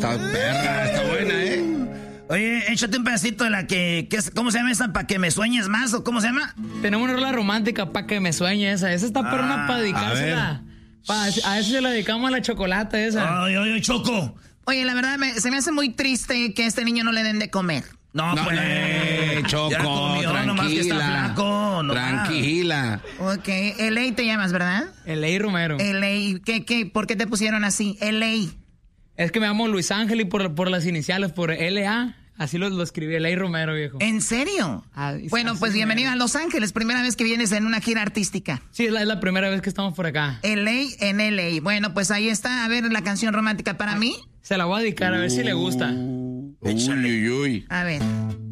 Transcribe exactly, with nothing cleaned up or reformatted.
está perra, está buena, ¿eh? Oye, échate un pedacito de la que, que es- ¿cómo se llama esa? ¿Para que me sueñes más? ¿O cómo se llama? Tenemos una rola romántica para que me sueñe esa. Esa está perrona Ah, para dedicársela. Pa- a eso se la dedicamos a la chocolate esa. Ay, ay, ay, Choco. Oye, la verdad, me- se me hace muy triste que a este niño no le den de comer. No, No, pues. eh, Choco, Ya comió, nomás que está tranquila. flaco. No Tranquila. Ok, L A te llamas, ¿verdad? El Ley Romero. L A, ¿qué, qué, ¿por qué te pusieron así? L A. Es que me llamo Luis Ángel y por, por las iniciales, por L A. Así lo, lo escribí, Ley Romero, viejo. ¿En serio? Ah, y- Bueno, así pues mero. bienvenido a Los Ángeles, primera vez que vienes en una gira artística. Sí, es la, es la primera vez que estamos por acá. L A en L A. Bueno, pues ahí está. A ver, la canción romántica para mí. Se la voy a dedicar a ver si le gusta. Uy, uy, uy. A ver.